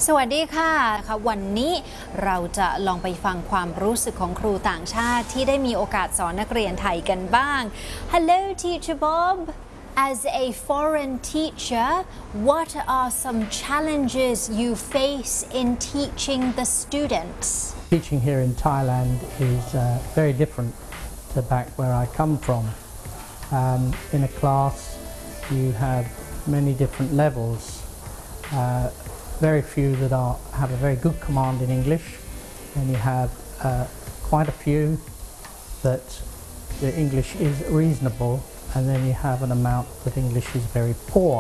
สวัสดีค่ะวันนี้เราจะลองไปฟังความรู้สึกของครูต่างชาติที่ได้มีโอกาสสอนนักเรียนไทยกันบ้าง Hello Teacher Bob As a foreign teacher what are some challenges you face in teaching the students Teaching here in Thailand is very different to back where I come from. In a class you have many different levels. Very few that have a very good command in English, and you have quite a few that the English is reasonable, and then you have an amount that English is very poor.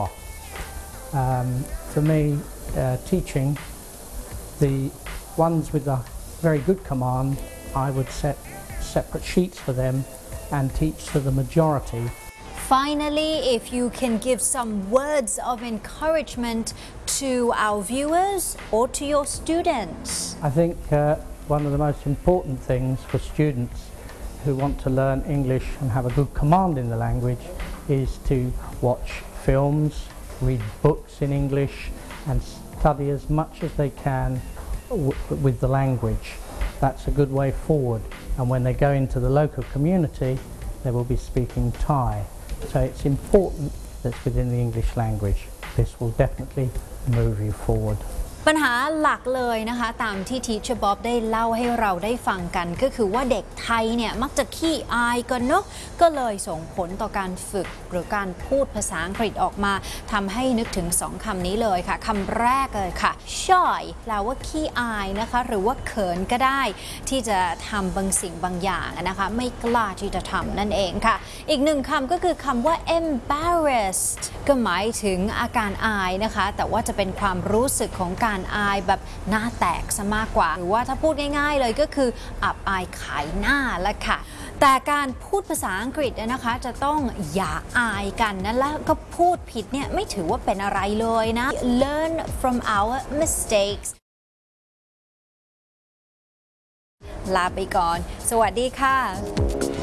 For me, teaching, the ones with a very good command, I would set separate sheets for them and teach to the majority. Finally, if you can give some words of encouragement to our viewers or to your students. I think one of the most important things for students who want to learn English and have a good command in the language is to watch films, read books in English and study as much as they can with the language. That's a good way forward, and when they go into the local community they will be speaking Thai. So it's important that's within the English language. This will definitely move you forward. ปัญหาหลักเลยนะคะตามที่ Teacher Bob ได้เล่าให้เราได้ฟังกันก็คือว่าเด็กไทยเนี่ยมักจะขี้อายกันเนาะก็เลยส่งผลต่อการฝึกหรือการพูดภาษาอังกฤษออกมาทำให้นึกถึง2คำนี้เลยค่ะคำแรกเลยค่ะ shy แปลว่าขี้อายนะคะหรือว่าเขินก็ได้ที่จะทำบางสิ่งบางอย่างนะคะไม่กล้าที่จะทำนั่นเองค่ะอีกหนึ่งคำก็คือคำว่า embarrassed ก็หมายถึงอาการอายนะคะแต่ว่าจะเป็นความรู้สึกของการอายแบบหน้าแตกซะมากกว่าหรือว่าถ้าพูดง่ายๆเลยก็คืออับอายขายหน้าละค่ะแต่การพูดภาษาอังกฤษนะคะจะต้องอย่าอายกันนะแล้วก็พูดผิดเนี่ยไม่ถือว่าเป็นอะไรเลยนะ Learn from our mistakes ลาไปก่อนสวัสดีค่ะ